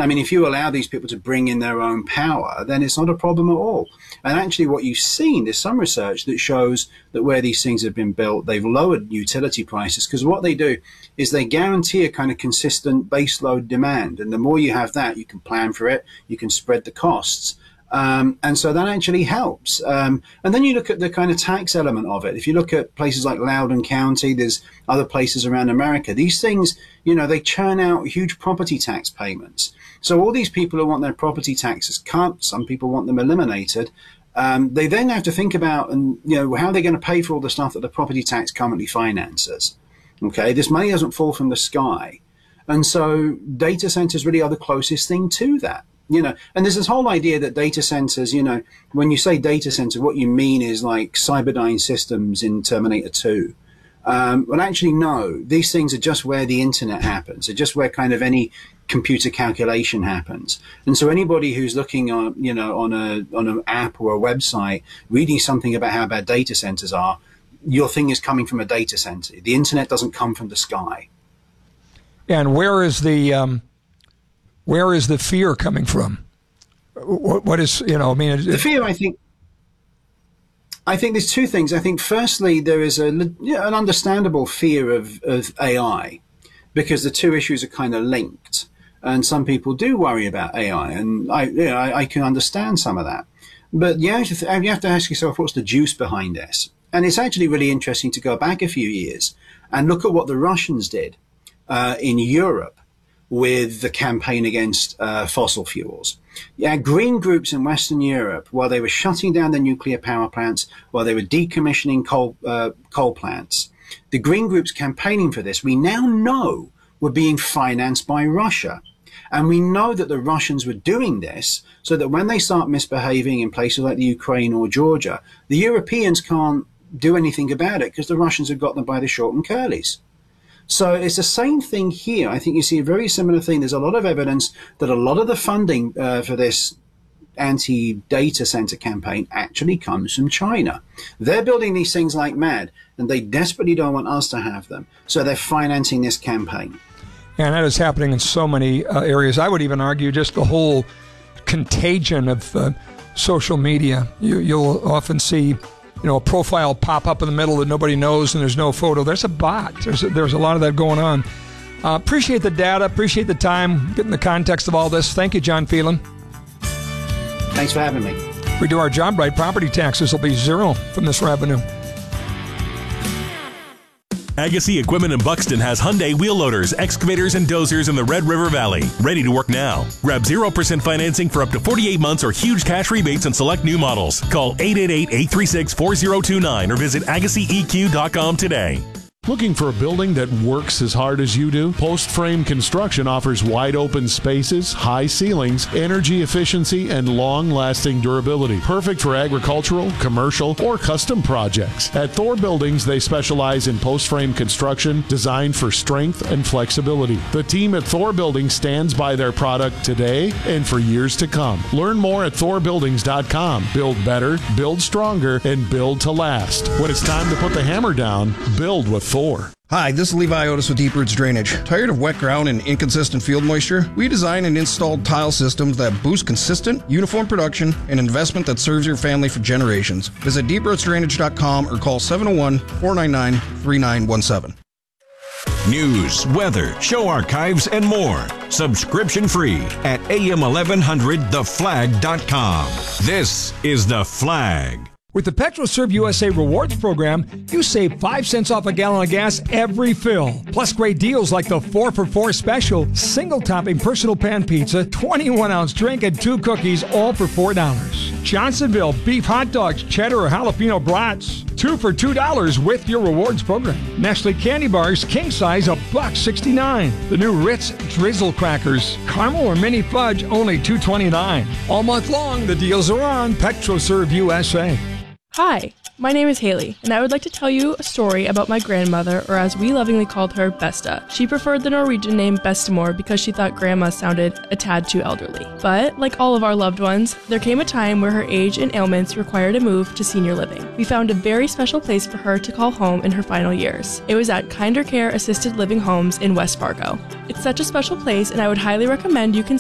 I mean, if you allow these people to bring in their own power, then it's not a problem at all. And actually what you've seen, there's some research that shows that where these things have been built, they've lowered utility prices, because what they do is they guarantee a kind of consistent baseload demand. And the more you have that, you can plan for it, you can spread the costs. And so that actually helps. And then you look at the kind of tax element of it. If you look at places like Loudoun County, there's other places around America. These things, they churn out huge property tax payments. So all these people who want their property taxes cut, some people want them eliminated. They then have to think about, how they're going to pay for all the stuff that the property tax currently finances. Okay, this money doesn't fall from the sky. And so data centers really are the closest thing to that. And there's this whole idea that data centers, when you say data center, what you mean is like Cyberdyne Systems in Terminator 2. Well, actually, no, these things are just where the internet happens. They're just where kind of any computer calculation happens. And so anybody who's looking on, on an app or a website, reading something about how bad data centers are, your thing is coming from a data center. The internet doesn't come from the sky. And where is the fear coming from? What is, the fear, I think there's two things. I think firstly, there is an understandable fear of AI, because the two issues are kind of linked. And some people do worry about AI, and I can understand some of that. But you have to ask yourself, what's the juice behind this? And it's actually really interesting to go back a few years and look at what the Russians did in Europe with the campaign against fossil fuels. Yeah, green groups in Western Europe, while they were shutting down the nuclear power plants, while they were decommissioning coal plants, the green groups campaigning for this, we now know, were being financed by Russia. And we know that the Russians were doing this so that when they start misbehaving in places like the Ukraine or Georgia, the Europeans can't do anything about it because the Russians have got them by the short and curlies. So it's the same thing here. I think you see a very similar thing. There's a lot of evidence that a lot of the funding for this anti-data center campaign actually comes from China. They're building these things like mad, and they desperately don't want us to have them. So they're financing this campaign. And that is happening in so many areas. I would even argue just the whole contagion of social media. You'll often see, a profile pop up in the middle that nobody knows and there's no photo. There's a bot. There's a lot of that going on. Appreciate the data. Appreciate the time, getting the context of all this. Thank you, John Phelan. Thanks for having me. We do our job right. Property taxes will be zero from this revenue. Agassi Equipment in Buxton has Hyundai wheel loaders, excavators, and dozers in the Red River Valley. Ready to work now. Grab 0% financing for up to 48 months or huge cash rebates on select new models. Call 888-836-4029 or visit AgassiEQ.com today. Looking for a building that works as hard as you do? Post Frame Construction offers wide open spaces, high ceilings, energy efficiency, and long-lasting durability. Perfect for agricultural, commercial, or custom projects. At Thor Buildings, they specialize in post frame construction designed for strength and flexibility. The team at Thor Buildings stands by their product today and for years to come. Learn more at thorbuildings.com. Build better, build stronger, and build to last. When it's time to put the hammer down, build with Thor. Hi, this is Levi Otis with Deep Roots Drainage. Tired of wet ground and inconsistent field moisture? We design and install tile systems that boost consistent, uniform production and investment that serves your family for generations. Visit deeprootsdrainage.com or call 701-499-3917. News, weather, show archives, and more. Subscription free at am1100theflag.com. This is The Flag. With the PetroServe USA Rewards Program, you save 5 cents off a gallon of gas every fill. Plus great deals like the 4-for-4 special, single-topping personal pan pizza, 21-ounce drink, and 2 cookies, all for $4. Johnsonville beef hot dogs, cheddar or jalapeno brats, 2 for $2 with your rewards program. Nestle candy bars, king size, $1.69. The new Ritz Drizzle crackers, caramel or mini fudge, only $2.29. All month long, the deals are on. PetroServe USA. Hi, my name is Haley, and I would like to tell you a story about my grandmother, or as we lovingly called her, Besta. She preferred the Norwegian name Bestemor because she thought grandma sounded a tad too elderly. But, like all of our loved ones, there came a time where her age and ailments required a move to senior living. We found a very special place for her to call home in her final years. It was at Kinder Care Assisted Living Homes in West Fargo. It's such a special place, and I would highly recommend you consider